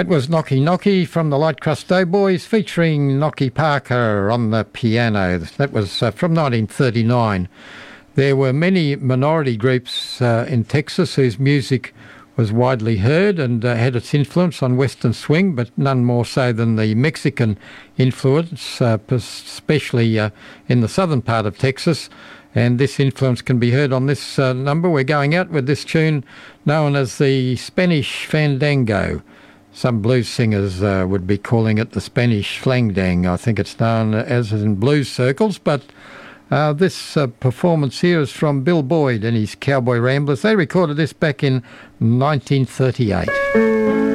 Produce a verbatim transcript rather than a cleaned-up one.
That was Knocky Knocky from the Light Crust Doughboys featuring Knocky Parker on the piano. That was uh, from nineteen thirty-nine. There were many minority groups uh, in Texas whose music was widely heard and uh, had its influence on Western swing, but none more so than the Mexican influence, uh, especially uh, in the southern part of Texas. And this influence can be heard on this uh, number. We're going out with this tune known as the Spanish Fandango. Some blues singers uh, would be calling it the Spanish Flangdang, I think it's known as in blues circles. But uh, this uh, performance here is from Bill Boyd and his Cowboy Ramblers. They recorded this back in nineteen thirty-eight.